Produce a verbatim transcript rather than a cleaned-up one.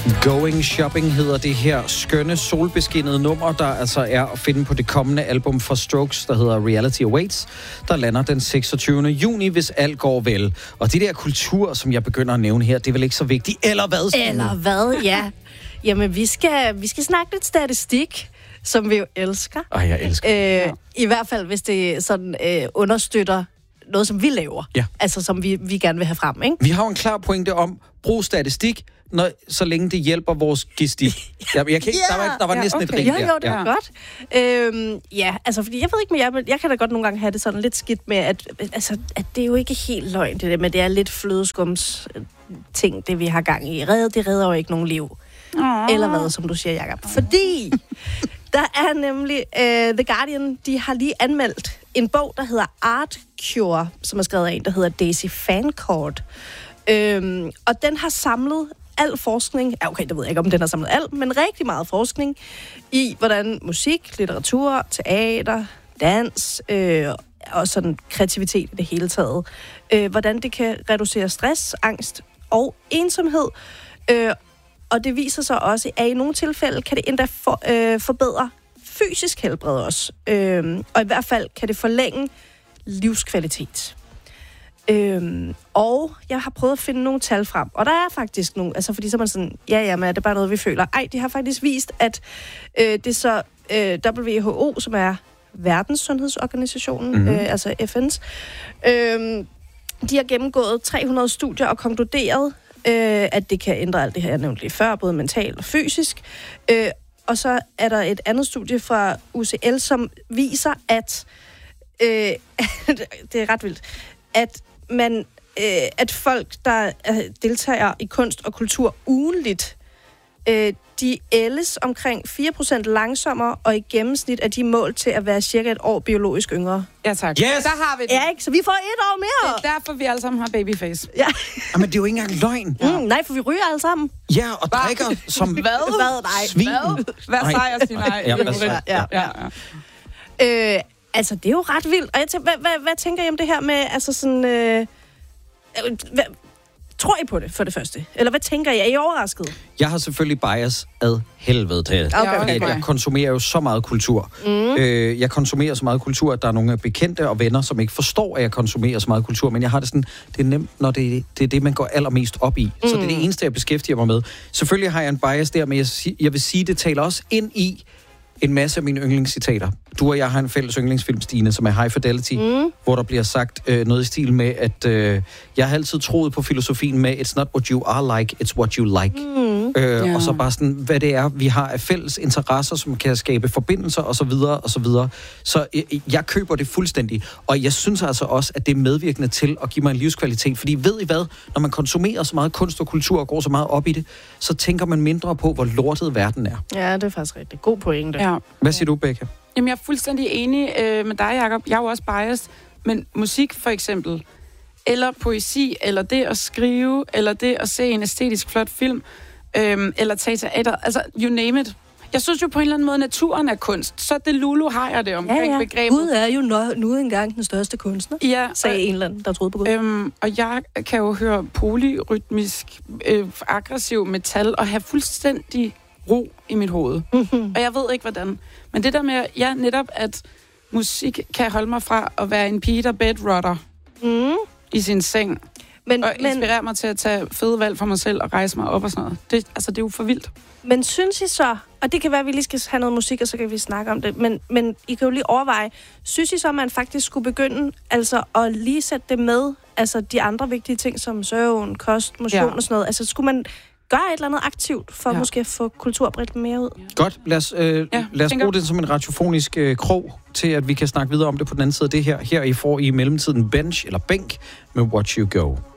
Going Shopping hedder det her skønne, solbeskinnede nummer, der altså er at finde på det kommende album fra Strokes, der hedder Reality Awaits, der lander den seksogtyvende juni, hvis alt går vel. Og det der kultur, som jeg begynder at nævne her, det er vel ikke så vigtigt, eller hvad? Stine? Eller hvad, ja. Jamen, vi skal, vi skal snakke lidt statistik, som vi jo elsker. Ej, jeg elsker øh, ja. I hvert fald, hvis det sådan øh, understøtter noget, som vi laver. Ja. Altså, som vi, vi gerne vil have frem, ikke? Vi har jo en klar pointe om, brug statistik, når, så længe det hjælper vores gestik. Jeg, jeg kan ikke, yeah. Der var, der var ja, næsten okay. et rim ja, der. Jo, det var ja. godt. Øhm, ja, altså, fordi jeg ved ikke, men jeg, jeg kan da godt nogle gange have det sådan lidt skidt med, at, altså, at det er jo ikke helt løgn, det der, men det er lidt flødeskums ting, det vi har gang i. Redder, det redder jo ikke nogen liv. Oh. Eller hvad, som du siger, Jacob. Fordi der er nemlig uh, The Guardian, de har lige anmeldt en bog, der hedder Art Cure, som er skrevet af en, der hedder Daisy Fancourt. Øhm, og den har samlet al forskning, ja, okay, det ved jeg ikke, om den har samlet alt, men rigtig meget forskning i, hvordan musik, litteratur, teater, dans øh, og sådan kreativitet i det hele taget, øh, hvordan det kan reducere stress, angst og ensomhed. Øh, og det viser sig også, at i nogle tilfælde kan det endda for, øh, forbedre fysisk helbred også. Øh, og i hvert fald kan det forlænge livskvalitet. Øhm, og jeg har prøvet at finde nogle tal frem, og der er faktisk nogle, altså fordi så er man sådan, ja, ja, men er det bare noget, vi føler? Ej, de har faktisk vist, at øh, det er så øh, W H O, som er Verdenssundhedsorganisationen, mm-hmm. øh, altså F N's, øh, de har gennemgået tre hundrede studier og konkluderet, øh, at det kan ændre alt det her, jeg nævnte lige før, både mentalt og fysisk. Øh, og så er der et andet studie fra U C L, som viser, at øh, det er ret vildt, at man, øh, at folk, der øh, deltager i kunst og kultur ugenligt, øh, de ældes omkring fire procent langsommere, og i gennemsnit er de målt til at være cirka et år biologisk yngre. Ja, tak. Yes! Der har vi det. Ja, ikke? Så vi får et år mere. Det er derfor, vi alle sammen har babyface. Ja. Jamen, det er jo ikke engang løgn. Mm, nej, for vi ryger alle sammen. Ja, og Bare. drikker som Hvad? Hvad? Nej. svin. Hvad? Hvad sejr, Stine? Nej, ja, hvad sejr. Ja, ja. ja. Øh, altså, det er jo ret vildt. Og jeg tænker, hvad, hvad, hvad tænker I om det her med, altså sådan... Øh, hvad, tror I på det, for det første? Eller hvad tænker I? Er I overrasket? Jeg har selvfølgelig bias ad helvede til. Okay, okay, okay. Jeg konsumerer jo så meget kultur. Mm. Øh, jeg konsumerer så meget kultur, at der er nogle bekendte og venner, som ikke forstår, at jeg konsumerer så meget kultur. Men jeg har det sådan, det er nemt, når det, det er det, man går allermest op i. Mm. Så det er det eneste, jeg beskæftiger mig med. Selvfølgelig har jeg en bias der, men jeg, jeg vil sige, det taler også ind i en masse af mine yndlingscitater. Du og jeg har en fælles yndlingsfilm, Stine, som er High Fidelity, mm. hvor der bliver sagt øh, noget i stil med, at øh, jeg har altid troet på filosofien med, it's not what you are like, it's what you like. Mm. Øh, yeah. Og så bare sådan, hvad det er, vi har af fælles interesser, som kan skabe forbindelser, og så videre, og så videre. Så øh, jeg køber det fuldstændig. Og jeg synes altså også, at det er medvirkende til at give mig en livskvalitet. Fordi ved I hvad? Når man konsumerer så meget kunst og kultur og går så meget op i det, så tænker man mindre på, hvor lortet verden er. Ja, det er faktisk rigtig god pointe. Ja. Hvad siger du, Becca? Jamen, jeg er fuldstændig enig øh, med dig, Jacob. Jeg er jo også biased. Men musik, for eksempel, eller poesi, eller det at skrive, eller det at se en æstetisk flot film, øh, eller tage teater, altså, you name it. Jeg synes jo på en eller anden måde, naturen er kunst. Så det Lulu har jeg det omkring ja, ja. begrebet. Gud er jo nu, nu engang den største kunstner, ja, sagde en eller anden, der troede på Gud. Øhm, og jeg kan jo høre polyrytmisk, øh, aggressiv metal, og have fuldstændig ro i mit hoved. Mm-hmm. Og jeg ved ikke, hvordan. Men det der med, ja, netop at musik kan holde mig fra at være en pige, der bedrotter mm. i sin seng. Men, og inspirere men, mig til at tage fede valg for mig selv og rejse mig op og sådan noget. Det, altså, det er jo for vildt. Men synes I så, og det kan være, at vi lige skal have noget musik, og så kan vi snakke om det, men, men I kan jo lige overveje, synes I så, at man faktisk skulle begynde altså, at lige sætte det med, altså de andre vigtige ting, som søvn, kost, motion ja. og sådan noget. Altså skulle man gøre et eller andet aktivt, for ja. måske at få kulturbredt mere ud? Godt, lad os, øh, ja, lad os bruge det som en radiofonisk øh, krog, til at vi kan snakke videre om det på den anden side af det her. Her I får I mellemtiden bench eller bænk med Watch You Go.